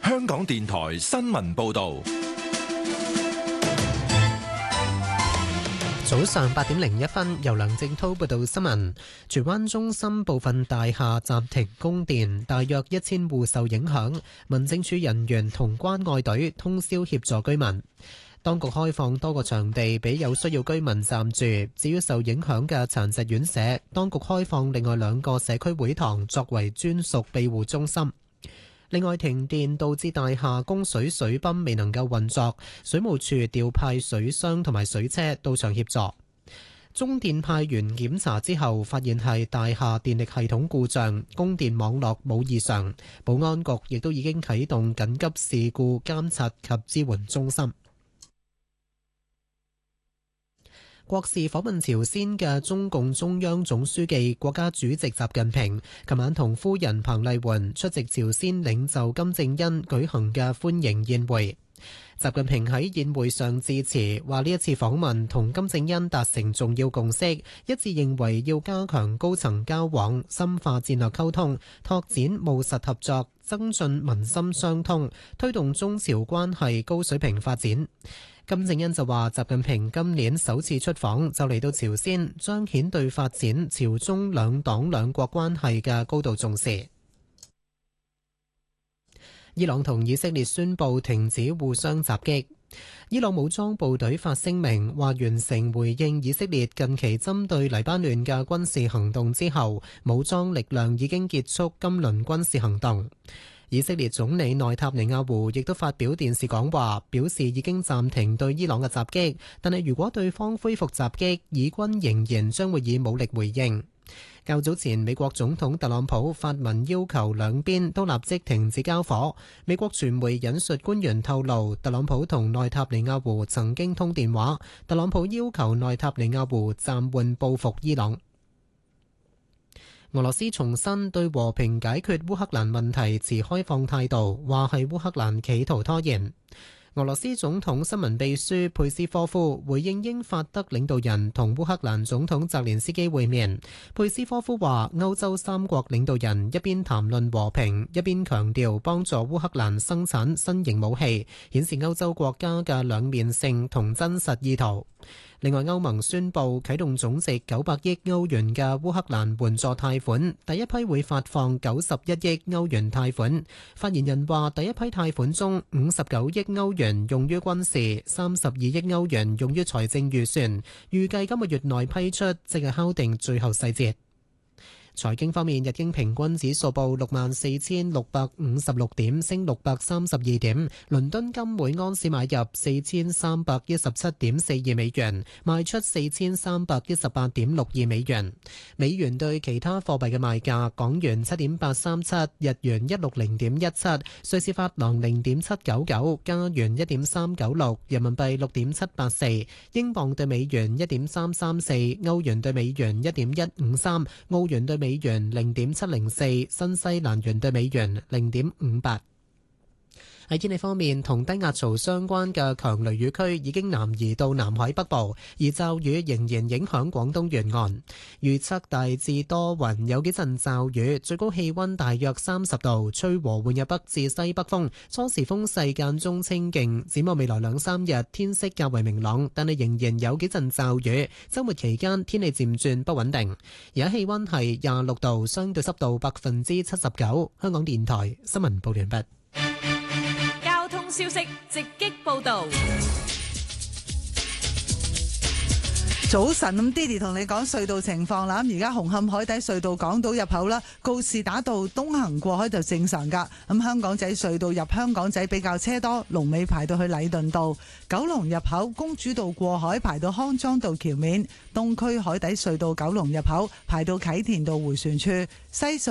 香港電台新聞報道。 早上8:01，由梁正滔報道新聞。荃灣中心部分大廈暫停供電，大約1000戶受影響。民政處人員同關愛隊通宵協助居民。當局開放多個場地俾有需要居民暫住。至於受影響嘅殘疾院舍，當局開放另外2個社區會堂作為專屬庇護中心。另外，停電導致大廈供水水泵未能夠運作，水務處調派水箱同埋水車到場協助。中電派員檢查之後，發現係大廈電力系統故障，供電網絡冇異常。保安局亦都已經啟動緊急事故監察及支援中心。國事訪問朝鮮嘅中共中央總書記、國家主席習近平，琴晚同夫人彭麗媛出席朝鮮領袖金正恩舉行嘅歡迎宴會。習近平喺宴會上致辭，話呢一次訪問同金正恩達成重要共識，一致認為要加強高層交往，深化戰略溝通，拓展務實合作，增進民心相通，推動中朝關係高水平發展。金正恩就話，習近平今年首次出訪就嚟到朝鮮，彰顯對發展朝中兩黨兩國關係嘅高度重視。伊朗同以色列宣布停止互相襲擊。伊朗武裝部隊發聲明話，完成回應以色列近期針對黎巴嫩嘅軍事行動之後，武裝力量已經結束今輪軍事行動。以色列總理內塔尼亞胡亦都發表電視講話，表示已經暫停對伊朗嘅襲擊，但係如果對方恢復襲擊，以軍仍然將會以武力回應。較早前，美國總統特朗普發文要求兩邊都立即停止交火。美國傳媒引述官員透露，特朗普同內塔尼亞胡曾經通電話，特朗普要求內塔尼亞胡暫緩報復伊朗。俄羅斯重申對和平解決烏克蘭問題持開放態度，話係烏克蘭企圖拖延。俄羅斯總統新聞秘書佩斯科夫回應英法德領導人同烏克蘭總統澤連斯基會面。佩斯科夫話，歐洲三國領導人一邊談論和平，一邊強調幫助烏克蘭生產新型武器，顯示歐洲國家嘅兩面性同真實意圖。另外，歐盟宣布啟動總值900億歐元嘅烏克蘭援助貸款，第一批會發放91億歐元貸款。發言人話，第一批貸款中59億歐元用於軍事，32億歐元用於財政預算，預計今個月內批出，即係敲定最後細節。財經方面，日經平均指數報64,656點，升632點。倫敦金每安士買入4317.42美元，賣出4318.62美元。美元對其他貨幣嘅賣價：港元7.837，日元160.17，瑞士法郎0.799，加元1.396，人民幣6.784，英鎊對美元1.334，歐元對美元1.153，澳元對美元0.704，新西蘭元對美元0.58。喺天氣方面，同低壓槽相關嘅強雷雨區已經南移到南海北部，而驟雨仍然影響廣東沿岸。預測大致多雲，有幾陣驟雨，最高氣溫大約30度，吹和緩嘅北至西北風，初時風勢間中清勁。展望未來2-3日，天色較為明朗，但係仍然有幾陣驟雨。週末期間天氣漸轉不穩定。而家氣溫係26度，相對濕度79%。香港電台新聞報完畢。 消息直擊報道。 早晨，咁 Didi 同你講隧道情況啦。咁而家紅磡海底隧道港島入口啦，告士打道東行過海就正常噶。咁香港仔隧道入香港仔比較車多，龍尾排到去禮頓道。九龍入口公主道過海排到康莊道橋面，東區海底隧道九龍入口排到啟田道迴旋處。西隧